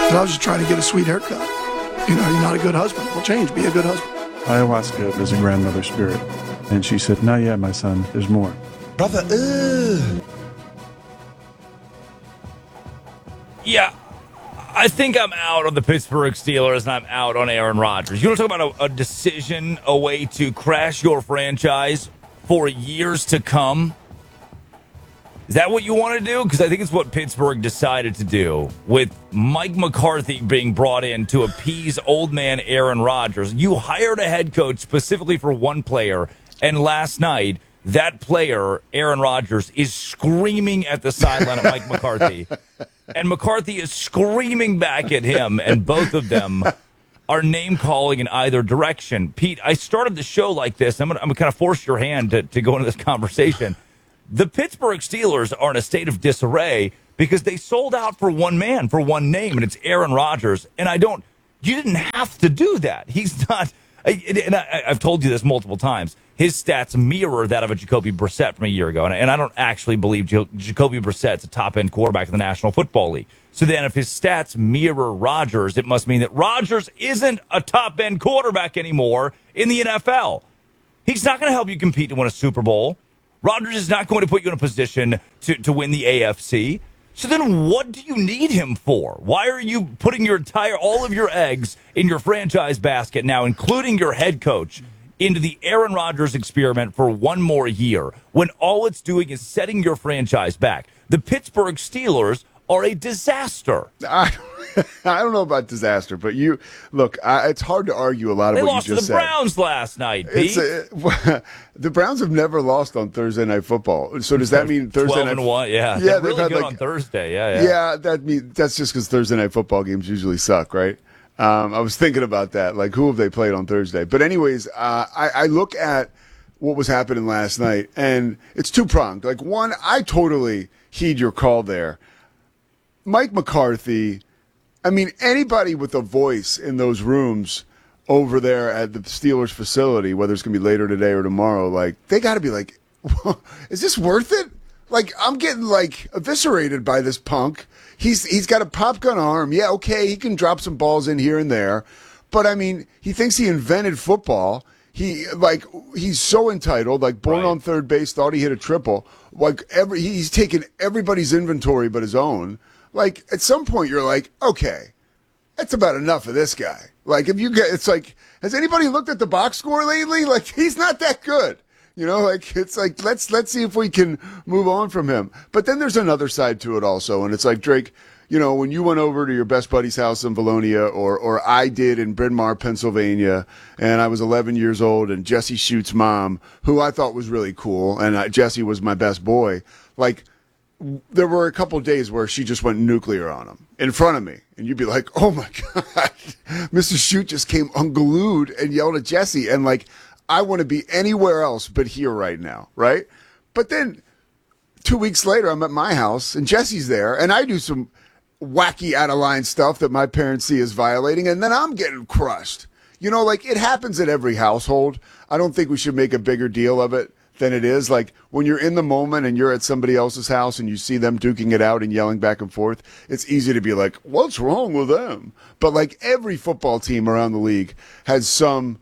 But I was just trying to get a sweet haircut. You're not a good husband. Well, change. Be a good husband. Ayahuasca is a grandmother spirit. And she said, not yet, my son. There's more. Brother, Yeah, I think I'm out on the Pittsburgh Steelers, and I'm out on Aaron Rodgers. You want to talk about a decision, a way to crash your franchise for years to come? Is that what you want to do? Because I think it's what Pittsburgh decided to do with Mike McCarthy being brought in to appease old man Aaron Rodgers. You hired a head coach specifically for one player, and last night, that player, Aaron Rodgers, is screaming at the sideline at Mike McCarthy. And McCarthy is screaming back at him, and both of them are name-calling in either direction. Pete, I started the show like this. I'm going to kind of force your hand to go into this conversation. The Pittsburgh Steelers are in a state of disarray because they sold out for one man, for one name, and it's Aaron Rodgers. And you didn't have to do that. He's not, and I've told you this multiple times, his stats mirror that of a Jacoby Brissett from a year ago. And I don't actually believe Jacoby Brissett's a top-end quarterback in the National Football League. So then if his stats mirror Rodgers, it must mean that Rodgers isn't a top-end quarterback anymore in the NFL. He's not going to help you compete to win a Super Bowl. Rodgers is not going to put you in a position to win the AFC. So then what do you need him for? Why are you putting all of your eggs in your franchise basket now, including your head coach, into the Aaron Rodgers experiment for one more year when all it's doing is setting your franchise back? The Pittsburgh Steelers are a disaster. I don't know about disaster, but it's hard to argue a lot of what you just said. They lost to the Browns last night, Pete. The Browns have never lost on Thursday Night Football. So does that mean Thursday Night? 12-1, yeah. They're really good on Thursday, yeah. That's just because Thursday Night Football games usually suck, right? I was thinking about that, like who have they played on Thursday? But anyways, I look at what was happening last night, and it's two-pronged. Like, one, I totally heed your call there. Mike McCarthy, I mean, anybody with a voice in those rooms over there at the Steelers facility, whether it's going to be later today or tomorrow, like, they got to be like, is this worth it? Like, I'm getting, like, eviscerated by this punk. He's got a pop gun arm. Yeah, okay, he can drop some balls in here and there. But, I mean, he thinks he invented football. He's so entitled, like, born on third base, thought he hit a triple. Like, he's taken everybody's inventory but his own. Like, at some point, you're like, okay, that's about enough of this guy. Like, it's like, has anybody looked at the box score lately? Like, he's not that good. It's like, let's see if we can move on from him. But then there's another side to it also. And it's like, Drake, when you went over to your best buddy's house in Valonia, or I did in Bryn Mawr, Pennsylvania, and I was 11 years old, and Jesse Schute's mom, who I thought was really cool, and Jesse was my best boy, like, there were a couple of days where she just went nuclear on him in front of me. And you'd be like, oh, my God, Mr. Shute just came unglued and yelled at Jesse. And, like, I want to be anywhere else but here right now, right? But then 2 weeks later, I'm at my house, and Jesse's there, and I do some wacky out-of-line stuff that my parents see as violating, and then I'm getting crushed. Like, it happens at every household. I don't think we should make a bigger deal of it than it is. Like, when you're in the moment and you're at somebody else's house and you see them duking it out and yelling back and forth, it's easy to be like, what's wrong with them? But, like, every football team around the league has some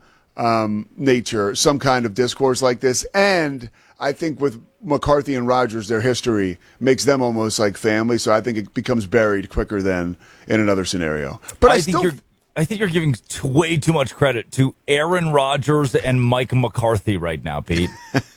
nature, some kind of discourse like this. And I think with McCarthy and Rodgers, their history makes them almost like family. So I think it becomes buried quicker than in another scenario. But I think you're giving way too much credit to Aaron Rodgers and Mike McCarthy right now, Pete.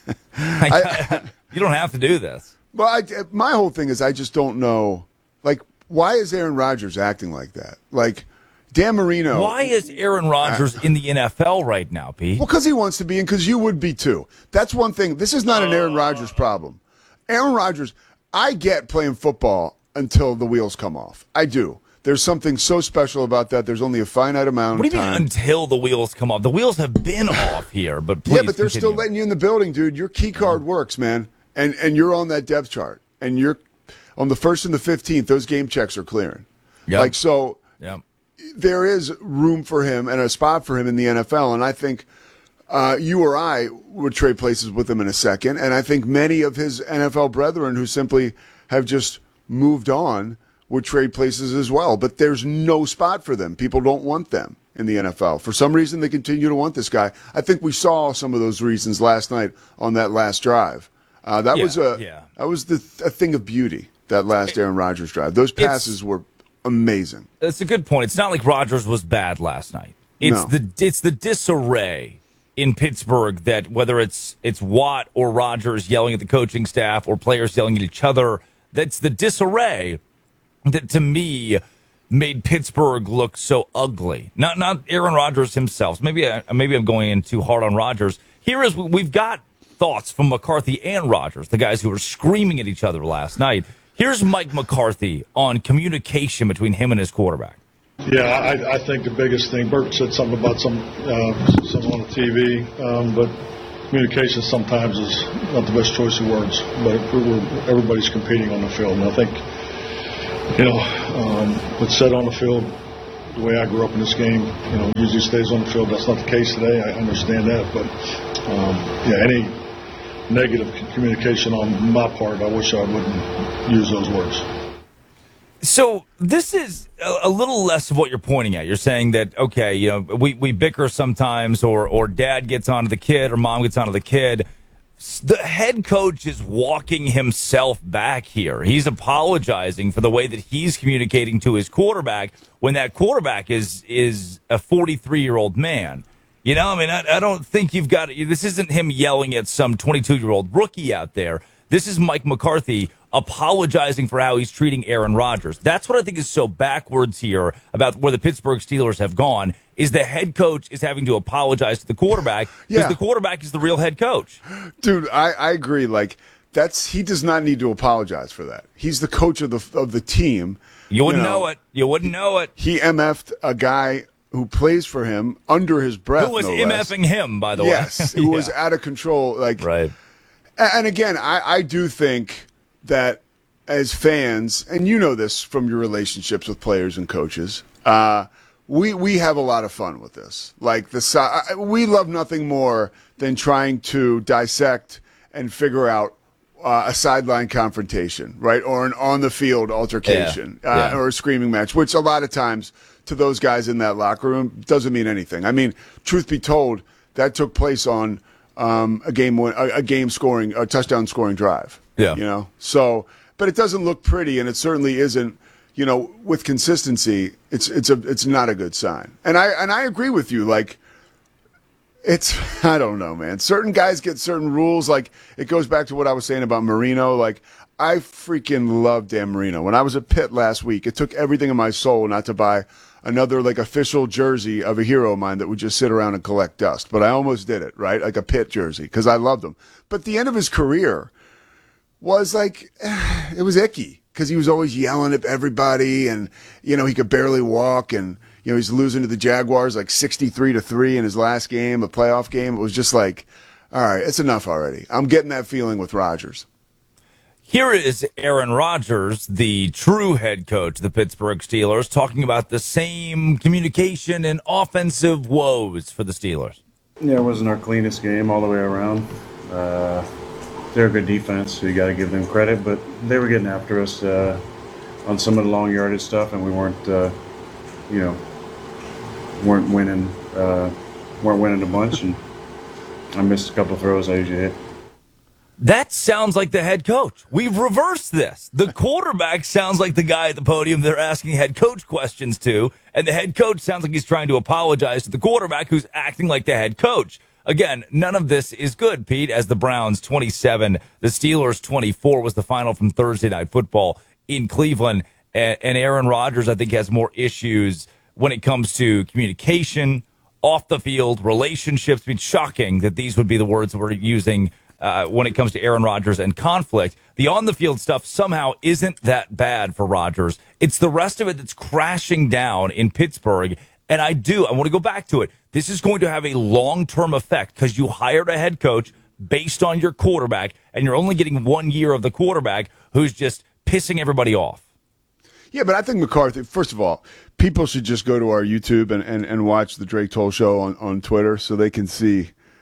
You don't have to do this. Well, my whole thing is I just don't know, like, why is Aaron Rodgers acting like that? Like, Dan Marino. Why is Aaron Rodgers in the NFL right now, Pete? Well, because he wants to be, and because you would be too. That's one thing. This is not an Aaron Rodgers problem. Aaron Rodgers, I get playing football until the wheels come off. I do. There's something so special about that. There's only a finite amount of time. What do you mean until the wheels come off? The wheels have been off here, but please yeah, but they're continue. still letting you in the building, dude. Your key card works, man. And you're on that depth chart. And you're on the 1st and the 15th, those game checks are clearing. Yep. Like, so yep. There is room for him and a spot for him in the NFL. And I think you or I would trade places with him in a second. And I think many of his NFL brethren who simply have just moved on would trade places as well. But there's no spot for them. People don't want them in the NFL. For some reason, they continue to want this guy. I think we saw some of those reasons last night on that last drive. That was a thing of beauty, that last Aaron Rodgers drive. Those passes were amazing. That's a good point. It's not like Rodgers was bad last night. It's the disarray in Pittsburgh that whether it's Watt or Rodgers yelling at the coaching staff or players yelling at each other, that's the disarray that to me made Pittsburgh look so ugly. Not Aaron Rodgers himself. Maybe I'm going in too hard on Rodgers. We've got thoughts from McCarthy and Rodgers, the guys who were screaming at each other last night. Here's Mike McCarthy on communication between him and his quarterback. Yeah, I think the biggest thing, Bert said something about some on the TV, but communication sometimes is not the best choice of words, but everybody's competing on the field. And I think, what's said on the field, the way I grew up in this game, usually stays on the field. That's not the case today. I understand that, but any negative communication on my part, I wish I wouldn't use those words. So this is a little less of what you're pointing at. You're saying that, okay, we bicker sometimes or dad gets onto the kid or mom gets onto the kid. The head coach is walking himself back here. He's apologizing for the way that he's communicating to his quarterback when that quarterback is a 43-year-old man. I don't think this isn't him yelling at some 22-year-old rookie out there. This is Mike McCarthy apologizing for how he's treating Aaron Rodgers. That's what I think is so backwards here about where the Pittsburgh Steelers have gone, is the head coach is having to apologize to the quarterback because the quarterback is the real head coach. Dude, I agree. He does not need to apologize for that. He's the coach of the team. You wouldn't know it. You wouldn't know it. He MF'd a guy who plays for him under his breath. Who was MFing him, by the way. Yes, who was out of control. Right. And again, I do think that as fans, and you know this from your relationships with players and coaches, we have a lot of fun with this. We love nothing more than trying to dissect and figure out a sideline confrontation, right, or an on-the-field altercation, or a screaming match, which a lot of times to those guys in that locker room doesn't mean anything. I mean, truth be told, that took place on a touchdown scoring drive. Yeah. So, but it doesn't look pretty, and it certainly isn't. With consistency, it's not a good sign. And I agree with you. I don't know, man. Certain guys get certain rules. It goes back to what I was saying about Marino. I freaking love Dan Marino. When I was at Pitt last week, it took everything in my soul not to buy another official jersey of a hero of mine that would just sit around and collect dust. But I almost did it, right? Like a Pitt jersey, because I loved him. But the end of his career was it was icky, because he was always yelling at everybody, and he could barely walk, and he's losing to the Jaguars 63-3 in his last game, a playoff game. It was just all right, it's enough already. I'm getting that feeling with Rodgers. Here is Aaron Rodgers, the true head coach of the Pittsburgh Steelers, talking about the same communication and offensive woes for the Steelers. Yeah, it wasn't our cleanest game all the way around. They're a good defense, so you got to give them credit. But they were getting after us on some of the long yardage stuff, and we weren't winning a bunch. And I missed a couple of throws I usually hit. That sounds like the head coach. We've reversed this. The quarterback sounds like the guy at the podium they're asking head coach questions to, and the head coach sounds like he's trying to apologize to the quarterback who's acting like the head coach. Again, none of this is good, Pete, as the Browns 27, the Steelers 24 was the final from Thursday Night Football in Cleveland. And Aaron Rodgers, I think, has more issues when it comes to communication, off the field, relationships. It's shocking that these would be the words we're using when it comes to Aaron Rodgers and conflict. The on-the-field stuff somehow isn't that bad for Rodgers. It's the rest of it that's crashing down in Pittsburgh. And I want to go back to it. This is going to have a long-term effect because you hired a head coach based on your quarterback, and you're only getting 1 year of the quarterback who's just pissing everybody off. Yeah, but I think McCarthy, first of all, people should just go to our YouTube and watch the Drake Toll Show on Twitter so they can see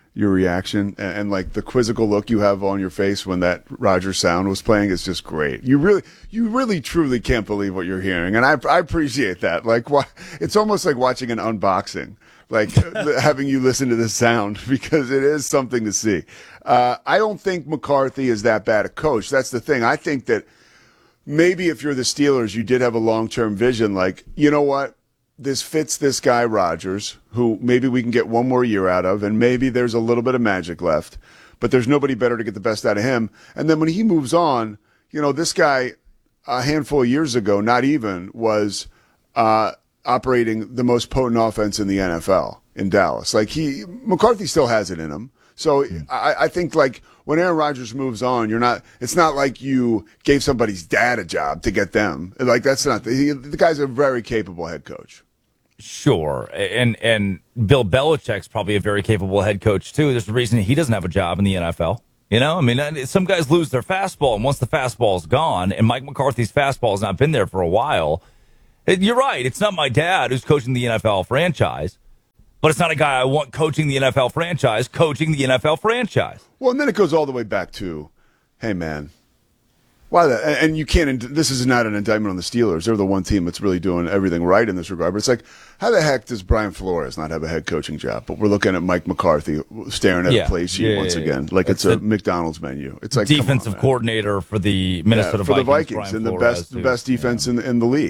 your reaction and like the quizzical look you have on your face when that Rodgers sound was playing is just great. You really truly can't believe what you're hearing. And I appreciate that. Like, it's almost like watching an unboxing, like having you listen to this sound, because it is something to see. I don't think McCarthy is that bad a coach. That's the thing. I think that maybe if you're the Steelers, you did have a long-term vision. Like, you know what? This fits this guy, Rodgers, who maybe we can get one more year out of, and maybe there's a little bit of magic left, but there's nobody better to get the best out of him. And then when he moves on, you know, this guy a handful of years ago, not even, was operating the most potent offense in the NFL in Dallas. Like, McCarthy still has it in him. So I think, like, when Aaron Rodgers moves on, it's not like you gave somebody's dad a job to get them. Like, that's not, the guy's a very capable head coach. Sure. And Bill Belichick's probably a very capable head coach, too. There's a reason he doesn't have a job in the NFL. You know, I mean, some guys lose their fastball, and once the fastball's gone, and Mike McCarthy's fastball has not been there for a while, you're right. It's not my dad who's coaching the NFL franchise, but it's not a guy I want coaching the NFL franchise, coaching the NFL franchise. Well, and then it goes all the way back to, hey, man, why that? And you can't, this is not an indictment on the Steelers. They're the one team that's really doing everything right in this regard. But it's like, how the heck does Brian Flores not have a head coaching job? But we're looking at Mike McCarthy staring at a play sheet once again, like it's a McDonald's menu. It's like defensive coordinator for the Minnesota Vikings. For the Vikings, and the best defense in the league.